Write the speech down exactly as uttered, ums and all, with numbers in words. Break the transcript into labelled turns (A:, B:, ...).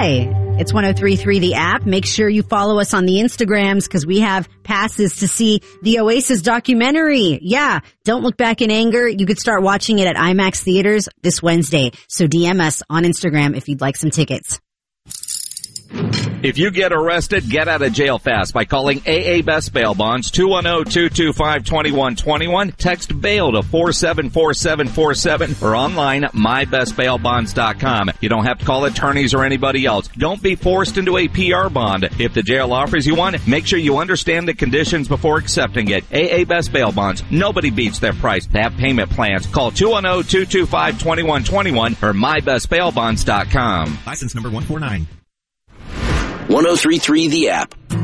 A: Hi. It's one oh three point three The App. Make sure you follow us on the Instagrams because we have passes to see the Oasis documentary. Yeah, Don't Look Back in Anger. You could start watching it at IMAX Theaters this Wednesday. So D M us on Instagram if you'd like some tickets.
B: If you get arrested, get out of jail fast by calling A A Best Bail Bonds, two one zero, two two five, two one two one. Text bail to four seven four seven four seven or online at my best bail bonds dot com. You don't have to call attorneys or anybody else. Don't be forced into a P R bond. If the jail offers you one, make sure you understand the conditions before accepting it. A A Best Bail Bonds. Nobody beats their price. They have payment plans. Call two one zero, two two five, two one two one or my best bail bonds dot com.
C: License number one four nine.
D: one oh three point three The App.